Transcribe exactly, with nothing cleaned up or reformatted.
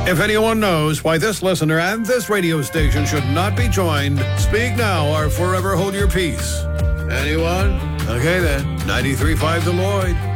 If anyone knows why this listener and this radio station should not be joined, speak now or forever hold your peace. Anyone? Okay then, ninety-three point five The Lloyd.